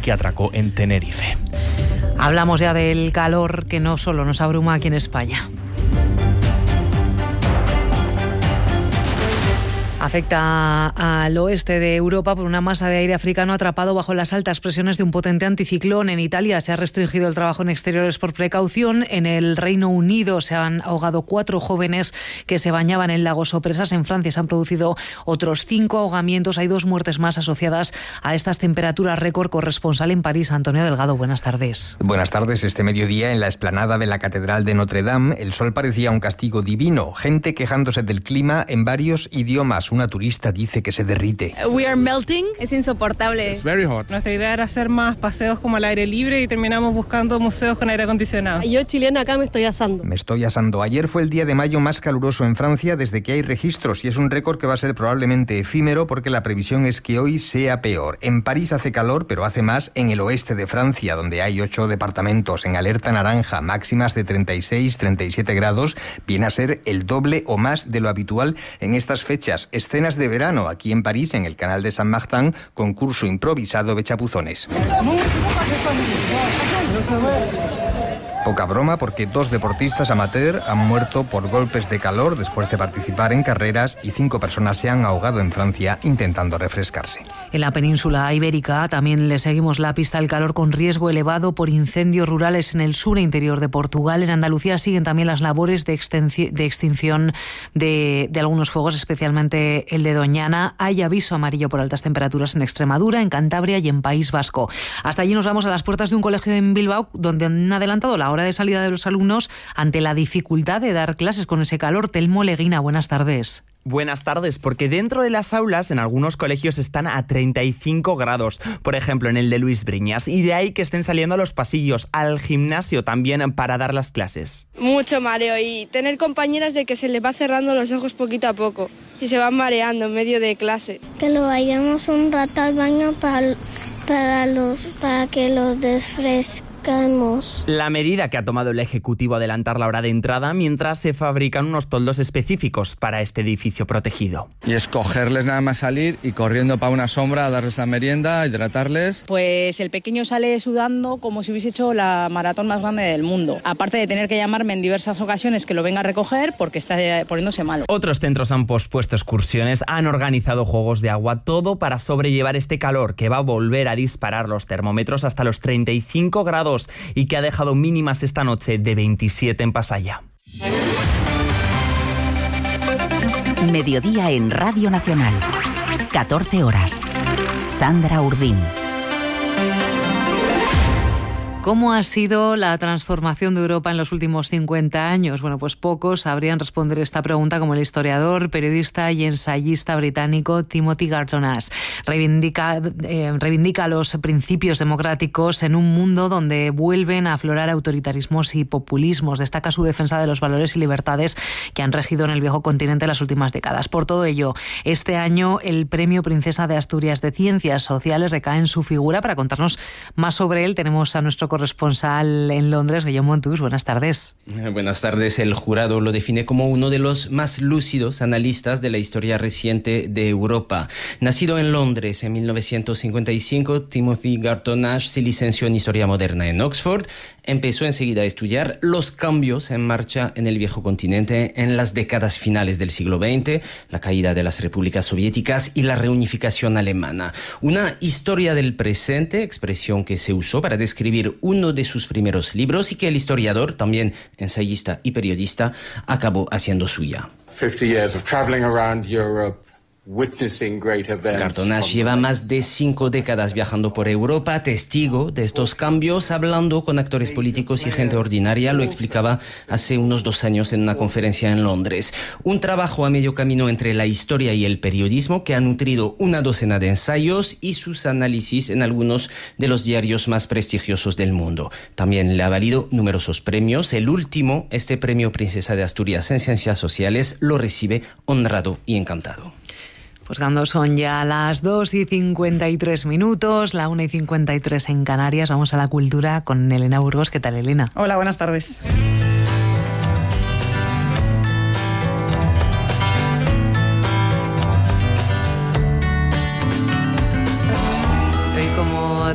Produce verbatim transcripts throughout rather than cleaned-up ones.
que atracó en Tenerife. Hablamos ya del calor que no solo nos abruma aquí en España. Afecta al oeste de Europa por una masa de aire africano atrapado bajo las altas presiones de un potente anticiclón. En Italia se ha restringido el trabajo en exteriores por precaución. En el Reino Unido se han ahogado cuatro jóvenes que se bañaban en lagos o presas. En Francia se han producido otros cinco ahogamientos. Hay dos muertes más asociadas a estas temperaturas récord. Corresponsal en París, Antonio Delgado, buenas tardes. Buenas tardes. Este mediodía en la explanada de la Catedral de Notre Dame, el sol parecía un castigo divino. Gente quejándose del clima en varios idiomas. Una turista dice que se derrite. We are melting. Es insoportable. It's very hot. Nuestra idea era hacer más paseos como al aire libre y terminamos buscando museos con aire acondicionado. Yo, chilena, acá me estoy asando. Me estoy asando. Ayer fue el día de mayo más caluroso en Francia desde que hay registros y es un récord que va a ser probablemente efímero porque la previsión es que hoy sea peor. En París hace calor, pero hace más en el oeste de Francia, donde hay ocho departamentos en alerta naranja, máximas de treinta y seis, treinta y siete grados. Viene a ser el doble o más de lo habitual en estas fechas. Escenas de verano aquí en París, en el canal de Saint-Martin, concurso improvisado de chapuzones. Poca broma porque dos deportistas amateur han muerto por golpes de calor después de participar en carreras y cinco personas se han ahogado en Francia intentando refrescarse. En la península ibérica también le seguimos la pista al calor con riesgo elevado por incendios rurales en el sur e interior de Portugal. En Andalucía siguen también las labores de, extensi- de extinción de, de algunos fuegos, especialmente el de Doñana. Hay aviso amarillo por altas temperaturas en Extremadura, en Cantabria y en País Vasco. Hasta allí nos vamos a las puertas de un colegio en Bilbao donde han adelantado la hora de salida de los alumnos ante la dificultad de dar clases con ese calor. Telmo Leguina, buenas tardes. Buenas tardes, porque dentro de las aulas en algunos colegios están a treinta y cinco grados, por ejemplo en el de Luis Briñas, y de ahí que estén saliendo a los pasillos, al gimnasio también para dar las clases. Mucho mareo y tener compañeras de que se les va cerrando los ojos poquito a poco y se van mareando en medio de clases. Que lo vayamos un rato al baño para, para, los, para que los desfresquemos. La medida que ha tomado el Ejecutivo adelantar la hora de entrada mientras se fabrican unos toldos específicos para este edificio protegido. Y escogerles nada más salir y corriendo para una sombra a darles la merienda, hidratarles. Pues el pequeño sale sudando como si hubiese hecho la maratón más grande del mundo. Aparte de tener que llamarme en diversas ocasiones que lo venga a recoger porque está poniéndose malo. Otros centros han pospuesto excursiones, han organizado juegos de agua, todo para sobrellevar este calor que va a volver a disparar los termómetros hasta los treinta y cinco grados y que ha dejado mínimas esta noche de veintisiete en Pasaya. Mediodía en Radio Nacional. catorce horas. Sandra Urdín. ¿Cómo ha sido la transformación de Europa en los últimos cincuenta años? Bueno, pues pocos sabrían responder esta pregunta como el historiador, periodista y ensayista británico Timothy Garton-Ash. Reivindica, eh, reivindica los principios democráticos en un mundo donde vuelven a aflorar autoritarismos y populismos. Destaca su defensa de los valores y libertades que han regido en el viejo continente en las últimas décadas. Por todo ello, este año el Premio Princesa de Asturias de Ciencias Sociales recae en su figura. Para contarnos más sobre él tenemos a nuestro corresponsal en Londres, Guillaume Montus. Buenas tardes. Buenas tardes. El jurado lo define como uno de los más lúcidos analistas de la historia reciente de Europa. Nacido en Londres en mil novecientos cincuenta y cinco, Timothy Garton-Ash se licenció en Historia Moderna en Oxford. Empezó enseguida a estudiar los cambios en marcha en el viejo continente en las décadas finales del siglo veinte, la caída de las repúblicas soviéticas y la reunificación alemana. Una historia del presente, expresión que se usó para describir uno de sus primeros libros y que el historiador, también ensayista y periodista, acabó haciendo suya. fifty years of traveling around Europe. Garton-Ash lleva más de cinco décadas viajando por Europa, testigo de estos cambios, hablando con actores políticos y gente ordinaria. Lo explicaba hace unos dos años en una conferencia en Londres. Un trabajo a medio camino entre la historia y el periodismo que ha nutrido una docena de ensayos y sus análisis en algunos de los diarios más prestigiosos del mundo. También le ha valido numerosos premios. El último, este Premio Princesa de Asturias en Ciencias Sociales, lo recibe honrado y encantado. Pues cuando son ya las dos y cincuenta y tres minutos, la una y cincuenta y tres en Canarias, vamos a la cultura con Elena Burgos. ¿Qué tal, Elena? Hola, buenas tardes.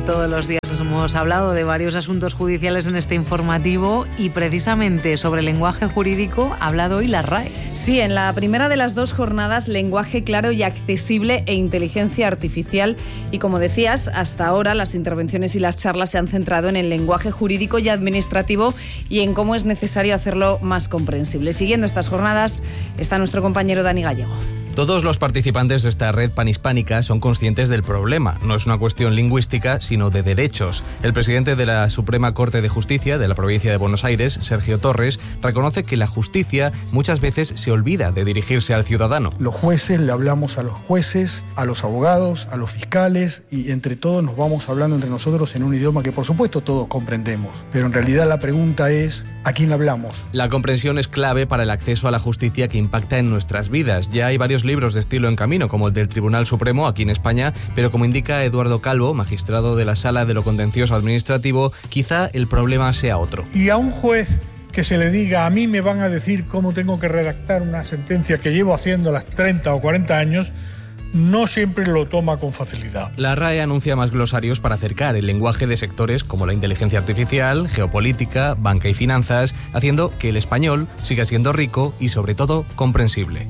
Todos los días hemos hablado de varios asuntos judiciales en este informativo y precisamente sobre el lenguaje jurídico ha hablado hoy la RAE. Sí, en la primera de las dos jornadas, lenguaje claro y accesible e inteligencia artificial. Y como decías, hasta ahora las intervenciones y las charlas se han centrado en el lenguaje jurídico y administrativo y en cómo es necesario hacerlo más comprensible. Siguiendo estas jornadas está nuestro compañero Dani Gallego. Todos los participantes de esta red panhispánica son conscientes del problema. No es una cuestión lingüística, sino de derechos. El presidente de la Suprema Corte de Justicia de la provincia de Buenos Aires, Sergio Torres, reconoce que la justicia muchas veces se olvida de dirigirse al ciudadano. Los jueces le hablamos a los jueces, a los abogados, a los fiscales y entre todos nos vamos hablando entre nosotros en un idioma que por supuesto todos comprendemos. Pero en realidad la pregunta es, ¿a quién le hablamos? La comprensión es clave para el acceso a la justicia que impacta en nuestras vidas. Ya hay varios libros de estilo en camino, como el del Tribunal Supremo aquí en España, pero como indica Eduardo Calvo, magistrado de la Sala de lo Contencioso Administrativo, quizá el problema sea otro. Y a un juez que se le diga, a mí me van a decir cómo tengo que redactar una sentencia que llevo haciendo las treinta o cuarenta años, no siempre lo toma con facilidad. La RAE anuncia más glosarios para acercar el lenguaje de sectores como la inteligencia artificial, geopolítica, banca y finanzas, haciendo que el español siga siendo rico y sobre todo comprensible.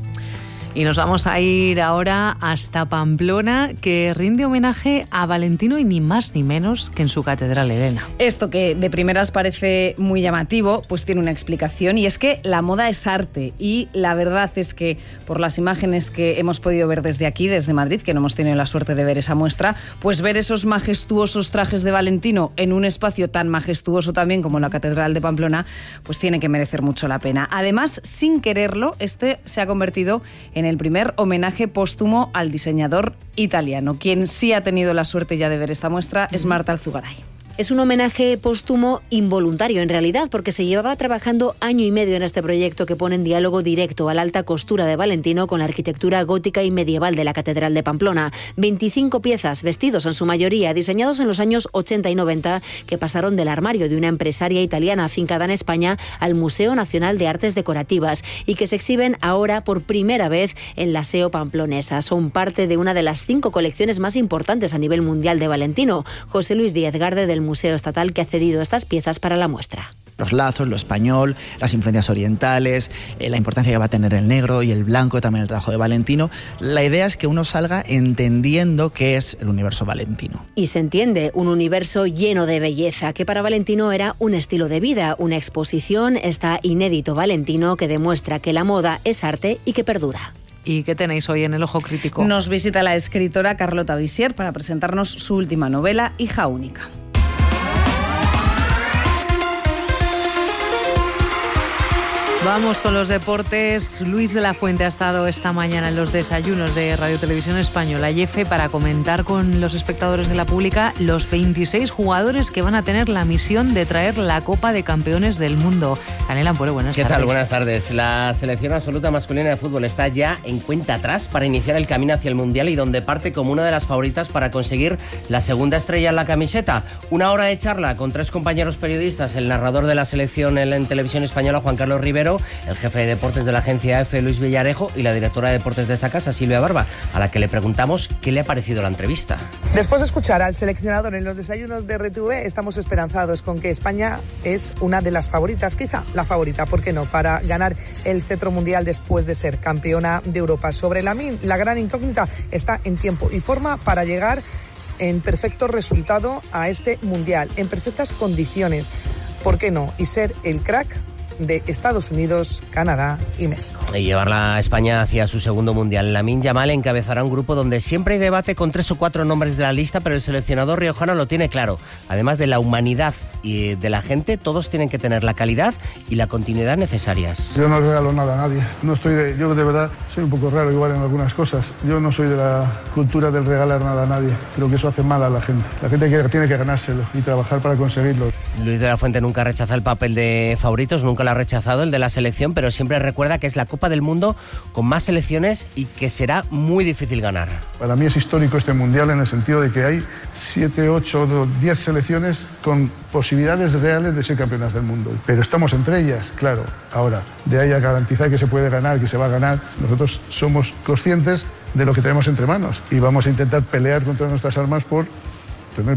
Y nos vamos a ir ahora hasta Pamplona, que rinde homenaje a Valentino y ni más ni menos que en su catedral, Elena. Esto que de primeras parece muy llamativo, pues tiene una explicación y es que la moda es arte y la verdad es que por las imágenes que hemos podido ver desde aquí, desde Madrid, que no hemos tenido la suerte de ver esa muestra, pues ver esos majestuosos trajes de Valentino en un espacio tan majestuoso también como la catedral de Pamplona, pues tiene que merecer mucho la pena. Además, sin quererlo, este se ha convertido en en el primer homenaje póstumo al diseñador italiano. Quien sí ha tenido la suerte ya de ver esta muestra es Marta Alzugaray. Es un homenaje póstumo involuntario, en realidad, porque se llevaba trabajando año y medio en este proyecto que pone en diálogo directo a la alta costura de Valentino con la arquitectura gótica y medieval de la Catedral de Pamplona. veinticinco piezas, vestidos en su mayoría, diseñados en los años ochenta y noventa, que pasaron del armario de una empresaria italiana afincada en España al Museo Nacional de Artes Decorativas y que se exhiben ahora por primera vez en la S E O pamplonesa. Son parte de una de las cinco colecciones más importantes a nivel mundial de Valentino. José Luis Díez Garde, del Museo Estatal, que ha cedido estas piezas para la muestra. Los lazos, lo español, las influencias orientales, eh, la importancia que va a tener el negro y el blanco, también el trabajo de Valentino. La idea es que uno salga entendiendo qué es el universo valentino. Y se entiende, un universo lleno de belleza, que para Valentino era un estilo de vida. Una exposición, está Inédito Valentino, que demuestra que la moda es arte y que perdura. ¿Y qué tenéis hoy en El Ojo Crítico? Nos visita la escritora Carlota Visier para presentarnos su última novela, Hija Única. Vamos con los deportes. Luis de la Fuente ha estado esta mañana en los desayunos de Radio Televisión Española y EFE para comentar con los espectadores de la pública los veintiséis jugadores que van a tener la misión de traer la Copa de Campeones del Mundo. Daniel Ampuero, buenas ¿Qué tardes. tal? Buenas tardes. La selección absoluta masculina de fútbol está ya en cuenta atrás para iniciar el camino hacia el Mundial y donde parte como una de las favoritas para conseguir la segunda estrella en la camiseta. Una hora de charla con tres compañeros periodistas, el narrador de la selección en Televisión Española, Juan Carlos Rivero, el jefe de deportes de la agencia EFE, Luis Villarejo, y la directora de deportes de esta casa, Silvia Barba, a la que le preguntamos qué le ha parecido la entrevista. Después de escuchar al seleccionador en los desayunos de R T V, estamos esperanzados con que España es una de las favoritas, quizá la favorita, ¿por qué no?, para ganar el cetro mundial después de ser campeona de Europa. Sobre la, la gran incógnita está en tiempo y forma para llegar en perfecto resultado a este mundial, en perfectas condiciones, ¿por qué no?, y ser el crack de Estados Unidos, Canadá y México. Y llevarla a España hacia su segundo mundial. Lamine Yamal encabezará un grupo donde siempre hay debate con tres o cuatro nombres de la lista, pero el seleccionador riojano lo tiene claro. Además de la humanidad y de la gente, todos tienen que tener la calidad y la continuidad necesarias. Yo no regalo nada a nadie. No estoy de, yo de verdad soy un poco raro igual en algunas cosas. Yo no soy de la cultura del regalar nada a nadie. Creo que eso hace mal a la gente. La gente tiene que ganárselo y trabajar para conseguirlo. Luis de la Fuente nunca rechaza el papel de favoritos, nunca lo ha rechazado, el de la selección, pero siempre recuerda que es la Copa del Mundo con más selecciones y que será muy difícil ganar. Para mí es histórico este mundial en el sentido de que hay siete, ocho, diez selecciones con posibilidades reales de ser campeonas del mundo. Pero estamos entre ellas, claro. Ahora, de ahí a garantizar que se puede ganar, que se va a ganar, nosotros somos conscientes de lo que tenemos entre manos y vamos a intentar pelear con todas nuestras armas por tener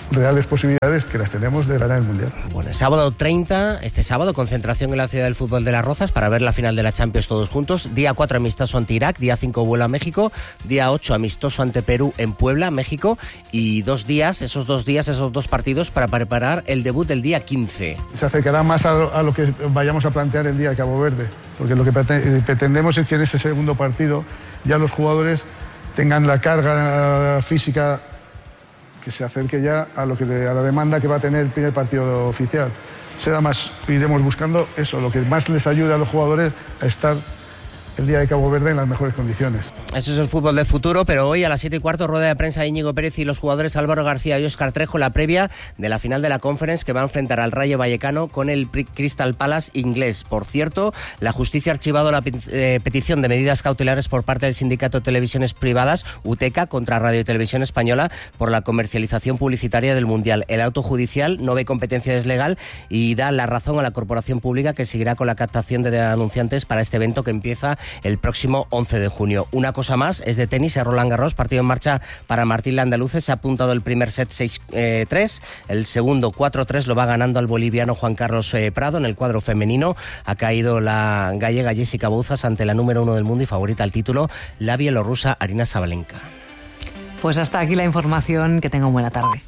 reales posibilidades, que las tenemos, de ganar el Mundial. Bueno, sábado treinta, este sábado, concentración en la ciudad del fútbol de Las Rozas para ver la final de la Champions todos juntos. Día cuatro, amistoso ante Irak. Día cinco, vuelo a México. Día ocho, amistoso ante Perú en Puebla, México. Y dos días, esos dos días, esos dos partidos para preparar el debut del día quince. Se acercará más a lo, a lo que vayamos a plantear el día de Cabo Verde, porque lo que pretendemos es que en ese segundo partido ya los jugadores tengan la carga física que se acerque ya a, lo que, a la demanda que va a tener el primer partido oficial. Será más, iremos buscando eso, lo que más les ayude a los jugadores a estar el día de Cabo Verde en las mejores condiciones. Eso es el fútbol del futuro, pero hoy a las siete y cuarto, rueda de prensa de Íñigo Pérez y los jugadores Álvaro García y Óscar Trejo, la previa de la final de la Conference, que va a enfrentar al Rayo Vallecano con el Crystal Palace inglés. Por cierto, la justicia ha archivado la eh, petición de medidas cautelares por parte del Sindicato de Televisiones Privadas, UTECA, contra Radio y Televisión Española por la comercialización publicitaria del Mundial. El auto judicial no ve competencia deslegal y da la razón a la corporación pública, que seguirá con la captación de anunciantes para este evento que empieza el próximo once de junio. Una cosa más es de tenis, a Roland Garros, partido en marcha para Martín Landaluce. Se ha apuntado el primer set seis tres, el segundo cuatro tres lo va ganando al boliviano Juan Carlos eh, Prado. En el cuadro femenino ha caído la gallega Jessica Bouzas ante la número uno del mundo y favorita al título, la bielorrusa Arina Sabalenka. Pues hasta aquí la información, que tengan buena tarde.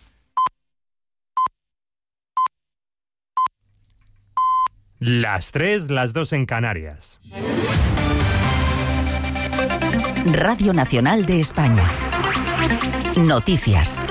Las tres, las dos en Canarias. Radio Nacional de España. Noticias.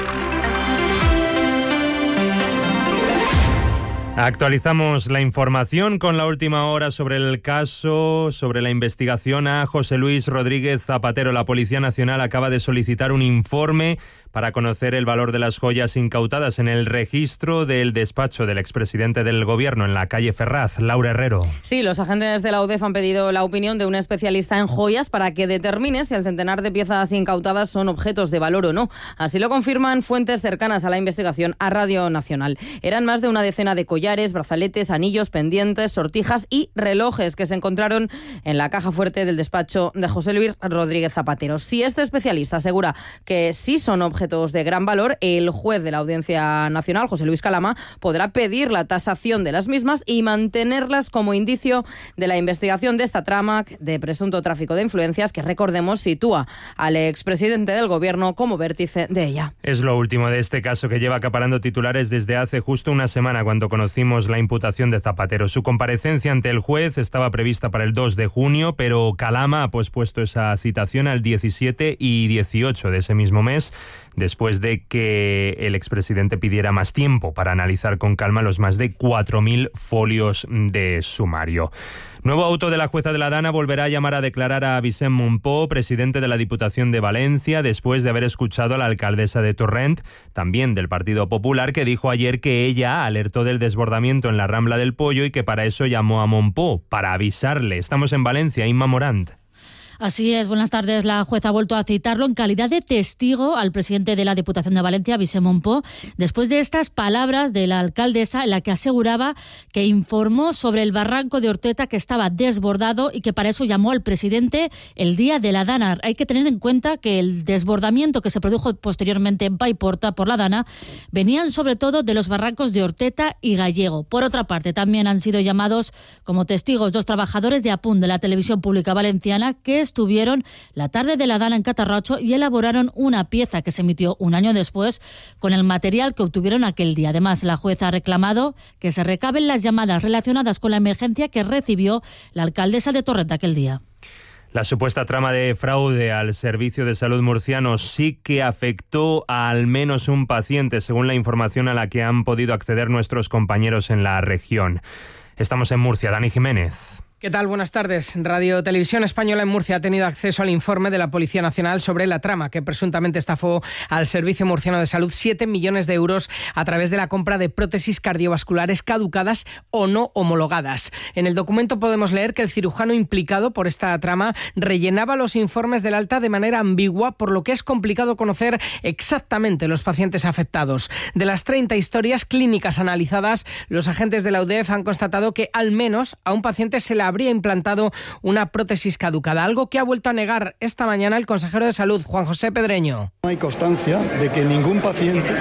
Actualizamos la información con la última hora sobre el caso, sobre la investigación a José Luis Rodríguez Zapatero. La Policía Nacional acaba de solicitar un informe para conocer el valor de las joyas incautadas en el registro del despacho del expresidente del Gobierno en la calle Ferraz. Laura Herrero. Sí, los agentes de la U D E F han pedido la opinión de un especialista en joyas para que determine si el centenar de piezas incautadas son objetos de valor o no. Así lo confirman fuentes cercanas a la investigación a Radio Nacional. Eran más de una decena de collares, brazaletes, anillos, pendientes, sortijas y relojes que se encontraron en la caja fuerte del despacho de José Luis Rodríguez Zapatero. Si este especialista asegura que sí son objetos de gran valor, el juez de la Audiencia Nacional, José Luis Calama, podrá pedir la tasación de las mismas y mantenerlas como indicio de la investigación de esta trama de presunto tráfico de influencias que, recordemos, sitúa al expresidente del Gobierno como vértice de ella. Es lo último de este caso, que lleva acaparando titulares desde hace justo una semana, cuando conocimos la imputación de Zapatero. Su comparecencia ante el juez estaba prevista para el dos de junio, pero Calama ha pospuesto esa citación al diecisiete y dieciocho de ese mismo mes, después de que el expresidente pidiera más tiempo para analizar con calma los más de cuatro mil folios de sumario. Nuevo auto de la jueza de la Dana volverá a llamar a declarar a Vicent Monpó, presidente de la Diputación de Valencia, después de haber escuchado a la alcaldesa de Torrent, también del Partido Popular, que dijo ayer que ella alertó del desbordamiento en la Rambla del Pollo y que para eso llamó a Monpó, para avisarle. Estamos en Valencia, Inma Morant. Así es, buenas tardes. La jueza ha vuelto a citarlo en calidad de testigo al presidente de la Diputación de Valencia, Vicent Monpó, después de estas palabras de la alcaldesa en la que aseguraba que informó sobre el barranco de Orteta, que estaba desbordado y que para eso llamó al presidente el día de la Dana. Hay que tener en cuenta que el desbordamiento que se produjo posteriormente en Paiporta por la Dana venían sobre todo de los barrancos de Orteta y Gallego. Por otra parte, también han sido llamados como testigos dos trabajadores de Apun, de la Televisión Pública Valenciana, que estuvieron la tarde de la Dana en Catarrocho y elaboraron una pieza que se emitió un año después con el material que obtuvieron aquel día. Además, la jueza ha reclamado que se recaben las llamadas relacionadas con la emergencia que recibió la alcaldesa de Torrent aquel día. La supuesta trama de fraude al Servicio de Salud murciano sí que afectó a al menos un paciente, según la información a la que han podido acceder nuestros compañeros en la región. Estamos en Murcia, Dani Jiménez. ¿Qué tal? Buenas tardes. Radio Televisión Española en Murcia ha tenido acceso al informe de la Policía Nacional sobre la trama que presuntamente estafó al Servicio Murciano de Salud siete millones de euros a través de la compra de prótesis cardiovasculares caducadas o no homologadas. En el documento podemos leer que el cirujano implicado por esta trama rellenaba los informes del alta de manera ambigua, por lo que es complicado conocer exactamente los pacientes afectados. De las treinta historias clínicas analizadas, los agentes de la U D E F han constatado que al menos a un paciente se le habría implantado una prótesis caducada, algo que ha vuelto a negar esta mañana el consejero de Salud, Juan José Pedreño. No hay constancia de que ningún paciente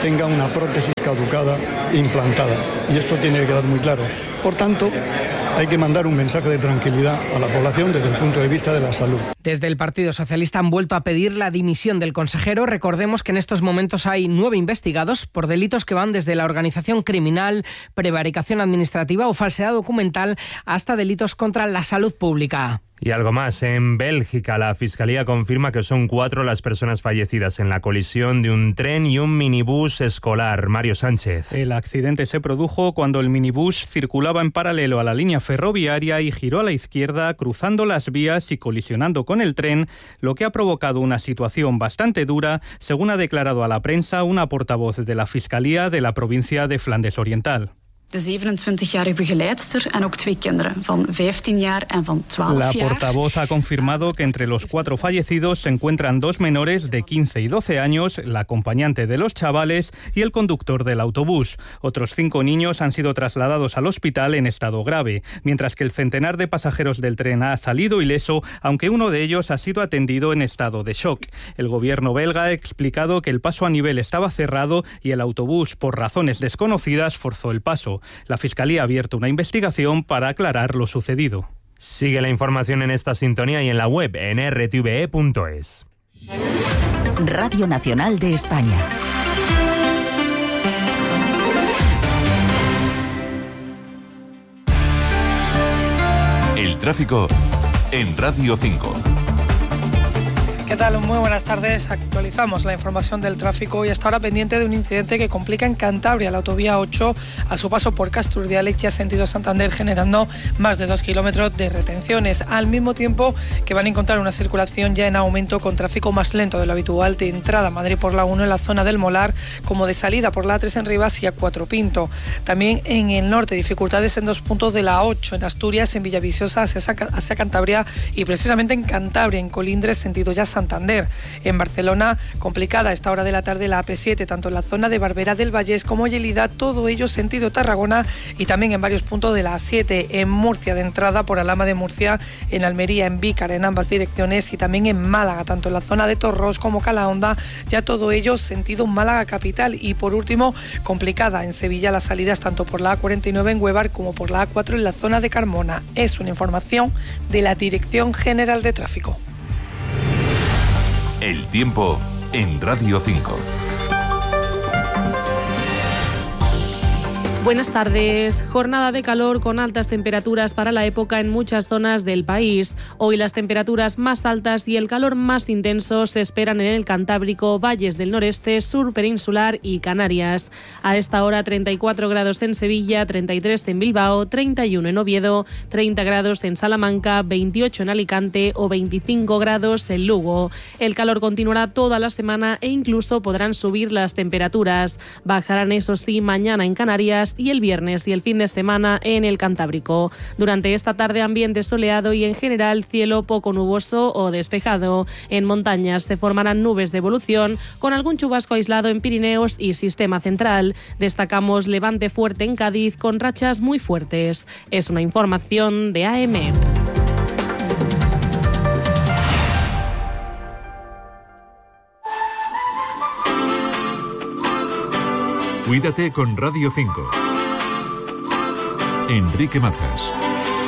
tenga una prótesis caducada implantada. Y esto tiene que quedar muy claro. Por tanto, hay que mandar un mensaje de tranquilidad a la población desde el punto de vista de la salud. Desde el Partido Socialista han vuelto a pedir la dimisión del consejero. Recordemos que en estos momentos hay nueve investigados por delitos que van desde la organización criminal, prevaricación administrativa o falsedad documental hasta delitos contra la salud pública. Y algo más, en Bélgica la Fiscalía confirma que son cuatro las personas fallecidas en la colisión de un tren y un minibús escolar. Mario Sánchez. El accidente se produjo cuando el minibús circulaba en paralelo a la línea ferroviaria y giró a la izquierda, cruzando las vías y colisionando con el tren, lo que ha provocado una situación bastante dura, según ha declarado a la prensa una portavoz de la Fiscalía de la provincia de Flandes Oriental. De zevenentwintigjarige begeleidster en ook twee kinderen van vijftien jaar en van twaalf jaar. La portavoz ha confirmado que entre los cuatro fallecidos se encuentran dos menores de quince y doce años, la acompañante de los chavales y el conductor del autobús. Otros cinco niños han sido trasladados al hospital en estado grave, mientras que el centenar de pasajeros del tren ha salido ileso, aunque uno de ellos ha sido atendido en estado de shock. El gobierno belga ha explicado que el paso a nivel estaba cerrado y el autobús, por razones desconocidas, forzó el paso. La Fiscalía ha abierto una investigación para aclarar lo sucedido. Sigue la información en esta sintonía y en la web en r t v e punto es. Radio Nacional de España. El tráfico en Radio cinco. ¿Qué tal? Muy buenas tardes. Actualizamos la información del tráfico y hasta ahora pendiente de un incidente que complica en Cantabria la autovía ocho a su paso por Casturdiales y a sentido Santander, generando más de dos kilómetros de retenciones, al mismo tiempo que van a encontrar una circulación ya en aumento con tráfico más lento de lo habitual de entrada a Madrid por la uno en la zona del Molar, como de salida por la A tres en Rivas y a Cuatro Pinto. También en el norte, dificultades en dos puntos de la ocho, en Asturias, en Villaviciosa hacia, hacia Cantabria y precisamente en Cantabria, en Colindres, sentido ya Santander. En Barcelona, complicada a esta hora de la tarde la A P siete, tanto en la zona de Barberá del Vallés como Lleida, todo ello sentido Tarragona, y también en varios puntos de la A siete, en Murcia de entrada por Alhama de Murcia, en Almería, en Vícar, en ambas direcciones, y también en Málaga, tanto en la zona de Torros como Calahonda, ya todo ello sentido Málaga capital. Y por último, complicada en Sevilla las salidas tanto por la A cuarenta y nueve en Huevar como por la A cuatro en la zona de Carmona. Es una información de la Dirección General de Tráfico. El tiempo en Radio cinco. Buenas tardes. Jornada de calor con altas temperaturas para la época en muchas zonas del país. Hoy las temperaturas más altas y el calor más intenso se esperan en el Cantábrico, valles del noreste, sur peninsular y Canarias. A esta hora treinta y cuatro grados en Sevilla, treinta y tres en Bilbao, treinta y uno en Oviedo, treinta grados en Salamanca, veintiocho en Alicante o veinticinco grados en Lugo. El calor continuará toda la semana e incluso podrán subir las temperaturas. Bajarán, eso sí, mañana en Canarias y el viernes y el fin de semana en el Cantábrico. Durante esta tarde ambiente soleado y en general cielo poco nuboso o despejado. En montañas se formarán nubes de evolución con algún chubasco aislado en Pirineos y Sistema Central. Destacamos levante fuerte en Cádiz con rachas muy fuertes. Es una información de A M. Cuídate con Radio cinco. Enrique Mazas.